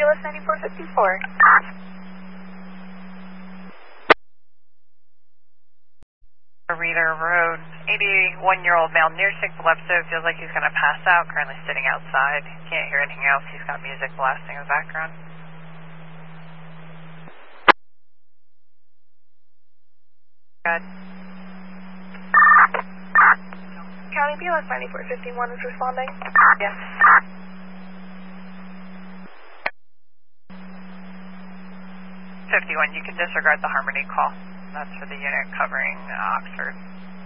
BLS 9454. Reader Road, 81-year-old male near Sigvalepso, feels like he's going to pass out, currently sitting outside. Can't hear anything else, he's got music blasting in the background. Good. County BLS 9451 is responding. Yes. You can disregard the Harmony call. That's for the unit covering Oxford.